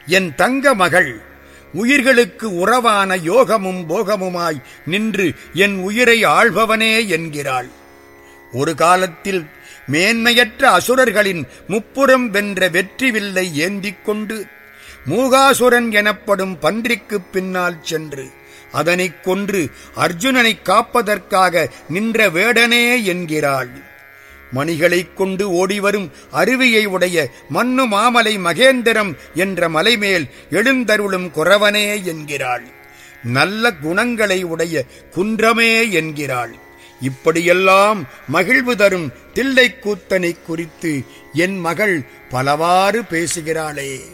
என் தங்க மகள் உயிர்களுக்கு உறவான யோகமும் போகமுமாய் நின்று என் உயிரை ஆள்பவனே என்கிறாள். ஒரு காலத்தில் மேன்மையற்ற அசுரர்களின் முப்புறம் வென்ற வெற்றி வில்லை ஏந்திக் கொண்டு மூகாசுரன் எனப்படும் பன்றிக்குப் பின்னால் சென்று அதனைக் கொன்று அர்ஜுனனைக் காப்பதற்காக நின்ற வேடனே என்கிறாள். மணிகளைக் கொண்டு ஓடிவரும் அருவியை உடைய மன்னு மாமலை மகேந்திரம் என்ற மலைமேல் எழுந்தருளும் குறவனே என்கிறாள். நல்ல குணங்களை உடைய குன்றமே என்கிறாள். இப்படியெல்லாம் மகிழ்வு தரும் தில்லைக்கூத்தனை குறித்து என் மகள் பலவாறு பேசுகிறாளே.